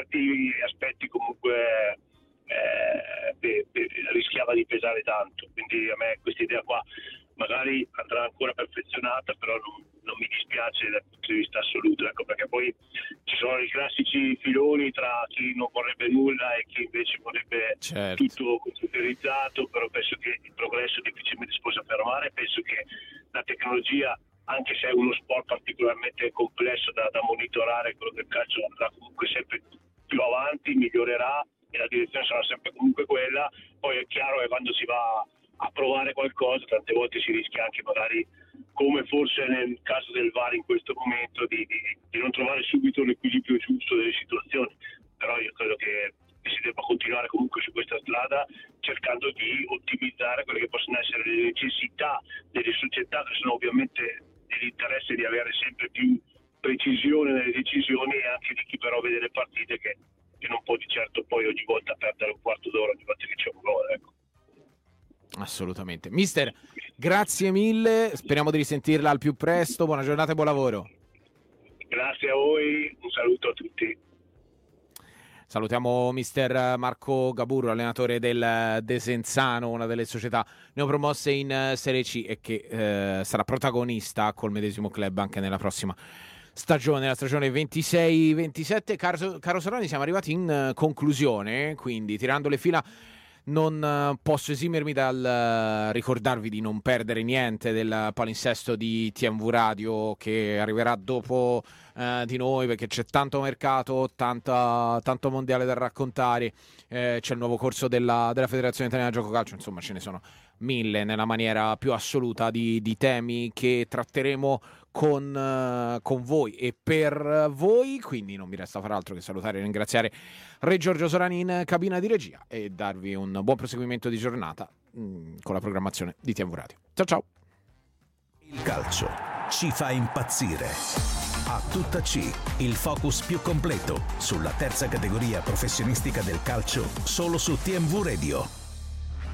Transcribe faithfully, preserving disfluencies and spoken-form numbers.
certi aspetti comunque eh, pe, pe, rischiava di pesare tanto, quindi a me questa idea qua magari andrà ancora perfezionata, però non, non mi dispiace dal punto di vista assoluto, ecco, perché poi ci sono i classici filoni tra chi non vorrebbe nulla e chi invece vorrebbe certo. tutto computerizzato, però penso che il progresso difficilmente si possa fermare, penso che la tecnologia, anche se è uno sport particolarmente complesso da, da monitorare, quello del calcio andrà comunque sempre più avanti, migliorerà e la direzione sarà sempre comunque quella. Poi è chiaro che quando si va a provare qualcosa tante volte si rischia anche magari, come forse nel caso del V A R in questo momento, di, di, di non trovare subito l'equilibrio giusto delle situazioni, però io credo che si debba continuare comunque su questa strada cercando di ottimizzare quelle che possono essere le necessità delle società, che sono ovviamente nell'interesse di avere sempre più precisione nelle decisioni, e anche di chi però vede le partite che, che non può di certo poi ogni volta perdere un quarto d'ora ogni volta che c'è un gol, ecco. Assolutamente. Mister, grazie mille, speriamo di risentirla al più presto, buona giornata e buon lavoro. Grazie a voi, un saluto a tutti. Salutiamo mister Marco Gaburro, allenatore del Desenzano, una delle società neopromosse in Serie C e che eh, sarà protagonista col medesimo club anche nella prossima stagione, la stagione ventisei ventisette. Caro, caro Sorani, siamo arrivati in conclusione, quindi tirando le fila non posso esimermi dal ricordarvi di non perdere niente del palinsesto di T M V Radio che arriverà dopo eh, di noi, perché c'è tanto mercato, tanta, tanto mondiale da raccontare, eh, c'è il nuovo corso della, della Federazione Italiana Gioco Calcio, insomma ce ne sono mille nella maniera più assoluta di, di temi che tratteremo con, uh, con voi e per voi, quindi non mi resta far altro che salutare e ringraziare Re Giorgio Sorani in cabina di regia e darvi un buon proseguimento di giornata mh, con la programmazione di T M V Radio. Ciao ciao. Il calcio ci fa impazzire. A tutta C, il focus più completo sulla terza categoria professionistica del calcio, solo su T M V Radio.